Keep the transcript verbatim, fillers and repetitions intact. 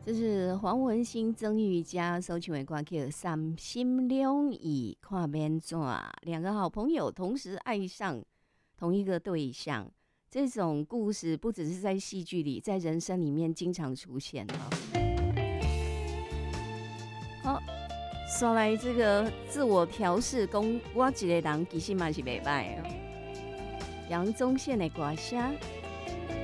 这是黄文兴、曾玉佳所唱的歌曲《三心两意看免怎》，两个好朋友同时爱上同一个对象，这种故事不只是在戏剧里，在人生里面经常出现好，说来这个自我调试，讲我一个人其实嘛是袂歹哦。杨宗宪的歌声。